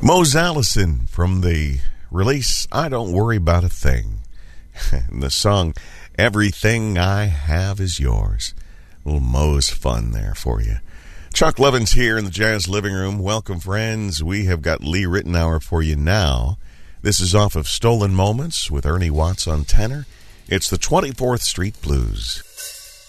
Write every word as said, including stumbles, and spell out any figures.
Mose Allison from the release I Don't Worry About a Thing. And the song Everything I Have Is Yours. A little Mose fun there for you. Chuck Levins here in the Jazz Living Room. Welcome, friends. We have got Lee Ritenour for you now. This is off of Stolen Moments with Ernie Watts on tenor. It's the twenty-fourth Street Blues.